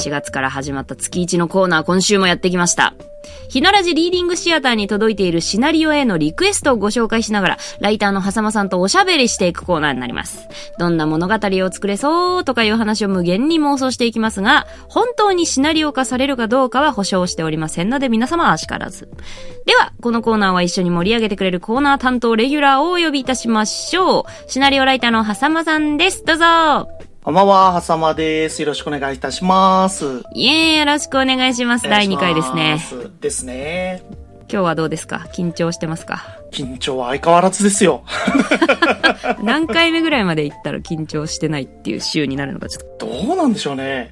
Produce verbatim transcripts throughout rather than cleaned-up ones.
しがつから始まった月いちのコーナー、今週もやってきました。ひならじリーディングシアターに届いているシナリオへのリクエストをご紹介しながら、ライターのはさまさんとおしゃべりしていくコーナーになります。どんな物語を作れそうとかいう話を無限に妄想していきますが、本当にシナリオ化されるかどうかは保証しておりませんので、皆様はあしからず。では、このコーナーは一緒に盛り上げてくれるコーナー担当レギュラーをお呼びいたしましょう。シナリオライターのはさまさんです。どうぞ。 こんばんは、はさまです。よろしくお願いいたします。 イエーイ、よろしくお願いします。だいにかいですね。 ですね。 今日はどうですか？緊張してますか？ 緊張は相変わらずですよ。 何回目ぐらいまで行ったら緊張してないっていう週になるのかちょっと。 どうなんでしょうね。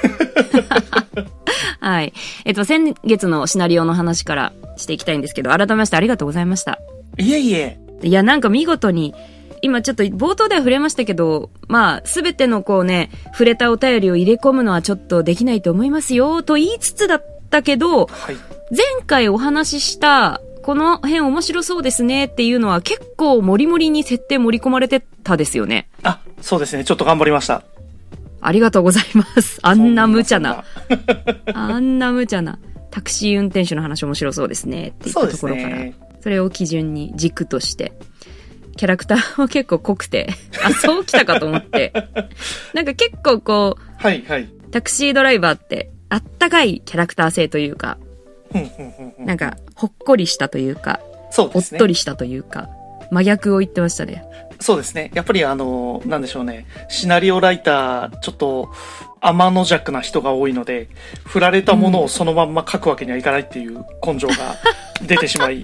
はい。えっと、先月のシナリオの話からしていきたいんですけど、改めましてありがとうございました。 いえいえ。 いや、なんか見事に、今ちょっと冒頭では触れましたけど、まあ、すべてのこうね、触れたお便りを入れ込むのはちょっとできないと思いますよ、と言いつつだったけど、はい、前回お話しした、この辺面白そうですねっていうのは結構モリモリに設定盛り込まれてたですよね。 あ、そうですね。ちょっと頑張りました。 ありがとうございます。あんな無茶な。あんな無茶な。タクシー運転手の話面白そうですねって言ったところから。そ, ね、それを基準に軸として。キャラクターも結構濃くて、あ、そう来たかと思って。なんか結構こう、 はいはい。 タクシードライバーってあったかいキャラクター性というか、なんかほっこりしたというか、 そうですね。 おっとりしたというか、真逆を言ってましたね。 そうですね。やっぱりあの、なんでしょうね。シナリオライター、ちょっと、天の弱な人が多いので、振られたものをそのまんま書くわけにはいかないっていう根性が出てしまい。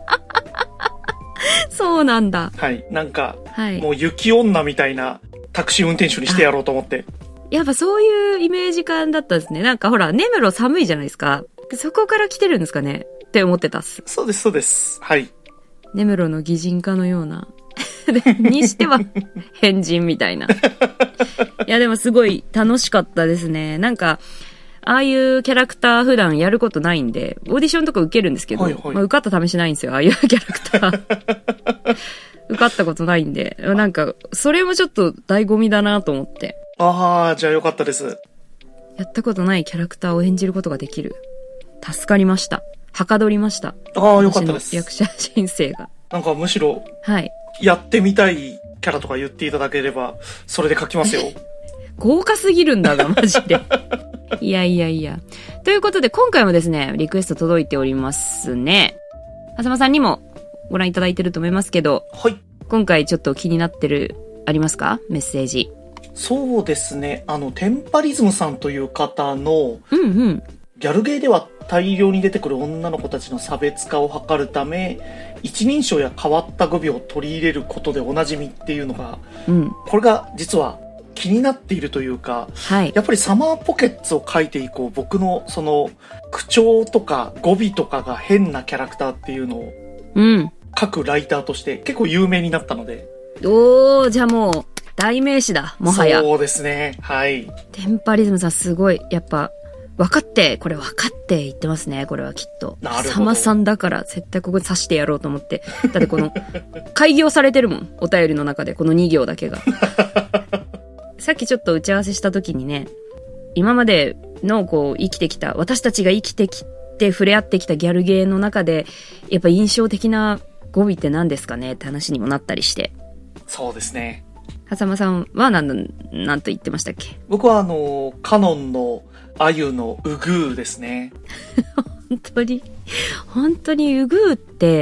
そうなんだ。 はい。なんか、 はい、 もう雪女みたいなタクシー運転手にしてやろうと思って。 やっぱそういうイメージ感だったんですね。なんかほら、根室寒いじゃないですか。そこから来てるんですかねって思ってたっす。 そうです、そうです。はい。 根室の擬人化のような。にしては、変人みたいな。いや、でもすごい楽しかったですね。なんか、ああいうキャラクター普段やることないんで、オーディションとか受けるんですけど、はいはい、まあ、受かった試しないんですよ、ああいうキャラクター。受かったことないんで、なんか、それもちょっと醍醐味だなと思って。 ああ、じゃあよかったです。 やったことないキャラクターを演じることができる。助かりました。はかどりました。 ああ、よかったです。 役者人生が。 なんかむしろ、 はい。 やってみたいキャラとか言っていただければ、それで書きますよ。 豪華すぎるんだが、マジで。いやいやいや。ということで、今回もですね、リクエスト届いておりますね。あさまさんにもご覧いただいてると思いますけど、 はい。 今回ちょっと気になってる、ありますか？メッセージ。 そうですね。あの、テンパリズムさんという方の、 うんうん。 ギャルゲーでは大量に出てくる女の子たちの差別化を図るため、一人称や変わった語尾を取り入れることでおなじみっていうのが、うん、これが実は気になっているというか、はい、やっぱりサマーポケッツを書いて以降、僕のその口調とか語尾とかが変なキャラクターっていうのを書くライターとして結構有名になったので。 おー、じゃあもう代名詞だ、もはや。 そうですね。はい。 テンパリズムさんすごい、やっぱ、分かって、これ分かって言ってますね、これはきっと。 なるほど。 さまさんだから絶対ここに刺してやろうと思って。だってこの、開業されてるもん、お便りの中で、このに行だけが。さっきちょっと打ち合わせした時にね、今までのこう生きてきた、私たちが生きてきて触れ合ってきたギャルゲーの中で、やっぱ印象的な語尾って何ですかねって話にもなったりして。 そうですね。 はさまさんは何、なんと言ってましたっけ？ 僕はあの、カノンのあゆのうぐーですね。 本当に、本当にうぐーって、